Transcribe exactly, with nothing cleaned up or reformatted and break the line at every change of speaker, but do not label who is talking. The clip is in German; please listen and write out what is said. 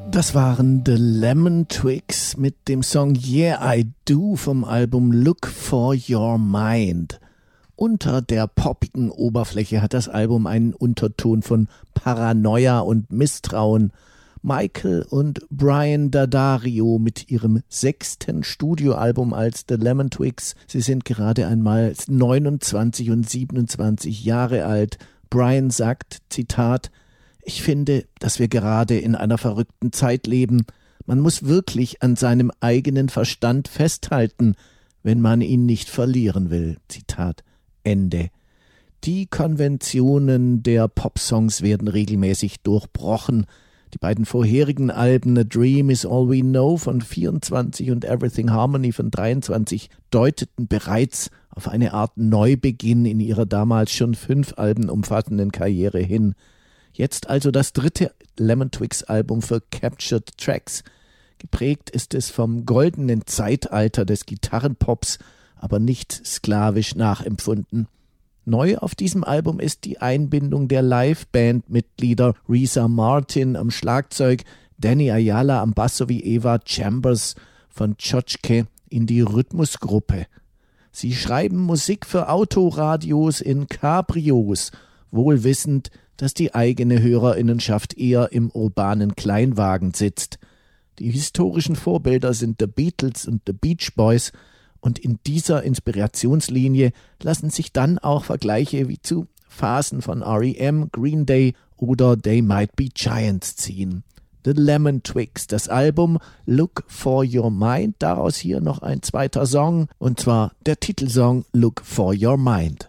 Das waren The Lemon Twigs mit dem Song Yeah I Do vom Album Look for Your Mind. Unter der poppigen Oberfläche hat das Album einen Unterton von Paranoia und Misstrauen. Michael und Brian D'Addario mit ihrem sechsten Studioalbum als The Lemon Twigs. Sie sind gerade einmal neunundzwanzig und siebenundzwanzig Jahre alt. Brian sagt, Zitat, ich finde, dass wir gerade in einer verrückten Zeit leben. Man muss wirklich an seinem eigenen Verstand festhalten, wenn man ihn nicht verlieren will. Zitat Ende. Die Konventionen der Popsongs werden regelmäßig durchbrochen. Die beiden vorherigen Alben A Dream Is All We Know von vierundzwanzig und Everything Harmony von dreiundzwanzig deuteten bereits auf eine Art Neubeginn in ihrer damals schon fünf Alben umfassenden Karriere hin. Jetzt also das dritte Lemon Twigs Album für Captured Tracks. Geprägt ist es vom goldenen Zeitalter des Gitarrenpops, aber nicht sklavisch nachempfunden. Neu auf diesem Album ist die Einbindung der Liveband-Mitglieder Risa Martin am Schlagzeug, Danny Ayala am Bass sowie Eva Chambers von Tschotschke in die Rhythmusgruppe. Sie schreiben Musik für Autoradios in Cabrios, wohl wissend, dass die eigene Hörerinnenschaft eher im urbanen Kleinwagen sitzt. Die historischen Vorbilder sind The Beatles und The Beach Boys, und in dieser Inspirationslinie lassen sich dann auch Vergleiche wie zu Phasen von R E M, Green Day oder They Might Be Giants ziehen. The Lemon Twigs, das Album Look for Your Mind, daraus hier noch ein zweiter Song, und zwar der Titelsong Look for Your Mind.